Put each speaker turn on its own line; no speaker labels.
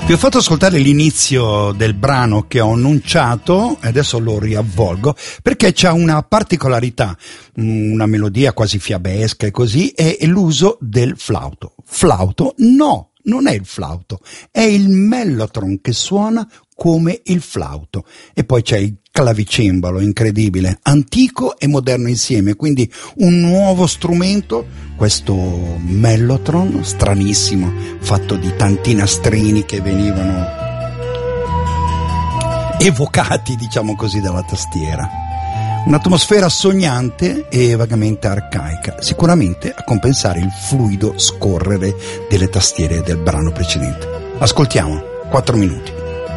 Vi ho fatto ascoltare l'inizio del brano che ho annunciato e adesso lo riavvolgo perché c'ha una particolarità, una melodia quasi fiabesca e così, è l'uso del flauto. Flauto? No, non è il flauto, è il mellotron che suona come il flauto. E poi c'è il clavicembalo incredibile, antico e moderno insieme, quindi un nuovo strumento, questo mellotron stranissimo, fatto di tanti nastrini che venivano evocati, diciamo così, dalla tastiera. Un'atmosfera sognante e vagamente arcaica, sicuramente a compensare il fluido scorrere delle tastiere del brano precedente. Ascoltiamo, 4 minuti.